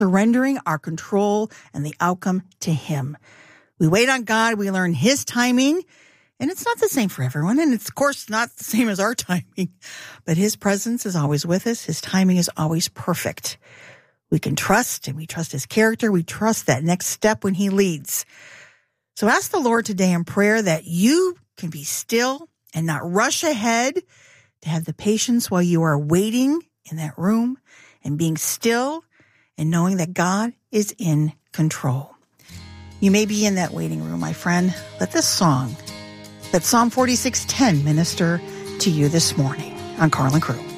surrendering our control and the outcome to Him. We wait on God, we learn His timing, and it's not the same for everyone, and it's, of course, not the same as our timing. But His presence is always with us. His timing is always perfect. We can trust, and we trust His character. We trust that next step when He leads. So ask the Lord today in prayer that you can be still and not rush ahead, to have the patience while you are waiting in that room and being still and knowing that God is in control. You may be in that waiting room, my friend. Let this song, that Psalm 46:10, minister to you this morning on Carl and Crew.